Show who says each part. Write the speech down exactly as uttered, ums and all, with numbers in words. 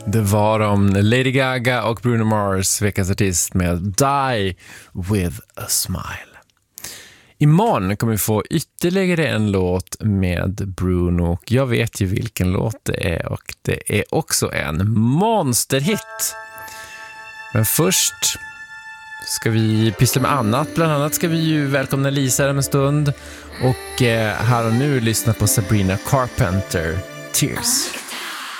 Speaker 1: Det var om Lady Gaga och Bruno Mars, veckans artist, med Die With A Smile. Imorgon kommer vi få ytterligare en låt med Bruno. Jag vet ju vilken låt det är, och det är också en monsterhit. Men först ska vi pyssla med annat. Bland annat ska vi ju välkomna Lisa om en stund. Och här och nu lyssna på Sabrina Carpenter, Tears.